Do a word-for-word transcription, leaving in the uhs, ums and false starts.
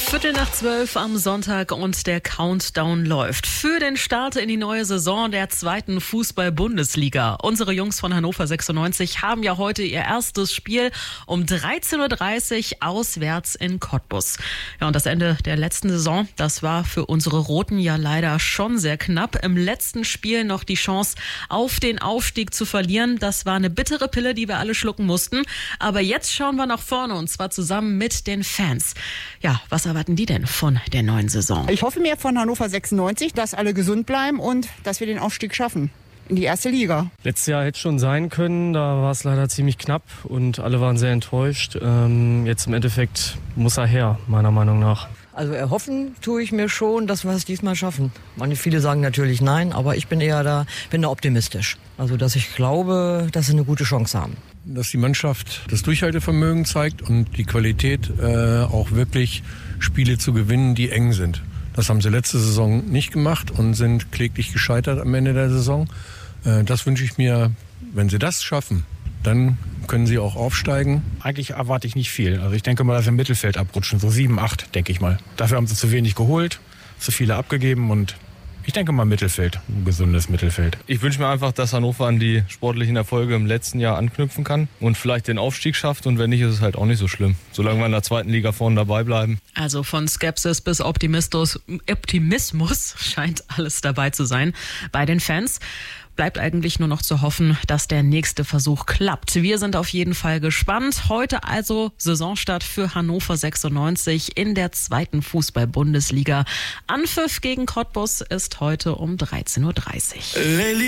Viertel nach zwölf am Sonntag und der Countdown läuft für den Start in die neue Saison der zweiten Fußball-Bundesliga. Unsere Jungs von Hannover sechsundneunzig haben ja heute ihr erstes Spiel um dreizehn Uhr dreißig auswärts in Cottbus. Ja, und das Ende der letzten Saison, das war für unsere Roten ja leider schon sehr knapp. Im letzten Spiel noch die Chance auf den Aufstieg zu verlieren. Das war eine bittere Pille, die wir alle schlucken mussten. Aber jetzt schauen wir nach vorne und zwar zusammen mit den Fans. Ja, was erwarten die denn von der neuen Saison? Ich hoffe mir von Hannover sechsundneunzig, dass alle gesund bleiben und dass wir den Aufstieg schaffen in die erste Liga. Letztes Jahr hätte schon sein können, da war es leider ziemlich knapp und alle waren sehr enttäuscht. Ähm, jetzt im Endeffekt muss er her, meiner Meinung nach. Also erhoffen tue ich mir schon, dass wir es diesmal schaffen. Manche, viele sagen natürlich nein, aber ich bin eher da, bin da optimistisch. Also dass ich glaube, dass sie eine gute Chance haben. Dass die Mannschaft das Durchhaltevermögen zeigt und die Qualität, äh, auch wirklich Spiele zu gewinnen, die eng sind. Das haben sie letzte Saison nicht gemacht und sind kläglich gescheitert am Ende der Saison. Äh, das wünsche ich mir, wenn sie das schaffen, dann können sie auch aufsteigen. Eigentlich erwarte ich nicht viel. Also ich denke mal, dass wir im Mittelfeld abrutschen, so sieben, acht, denke ich mal. Dafür haben sie zu wenig geholt, zu viele abgegeben und ich denke mal Mittelfeld, ein gesundes Mittelfeld. Ich wünsche mir einfach, dass Hannover an die sportlichen Erfolge im letzten Jahr anknüpfen kann und vielleicht den Aufstieg schafft. Und wenn nicht, ist es halt auch nicht so schlimm. Solange wir in der zweiten Liga vorne dabei bleiben. Also von Skepsis bis Optimismus, Optimismus scheint alles dabei zu sein bei den Fans. Bleibt eigentlich nur noch zu hoffen, dass der nächste Versuch klappt. Wir sind auf jeden Fall gespannt. Heute also Saisonstart für Hannover sechsundneunzig in der zweiten Fußball-Bundesliga. Anpfiff gegen Cottbus ist heute um dreizehn Uhr dreißig.